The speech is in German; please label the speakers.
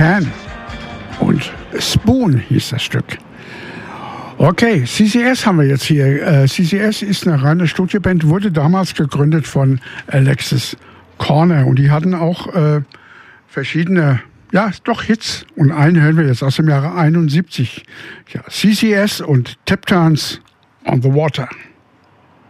Speaker 1: Can und Spoon hieß das Stück. Okay, CCS haben wir jetzt hier. CCS ist eine reine Studioband, wurde damals gegründet von Alexis Corner und die hatten auch verschiedene, Hits. Und einen hören wir jetzt aus dem Jahre 71. Ja, CCS und Tap Dance on the Water.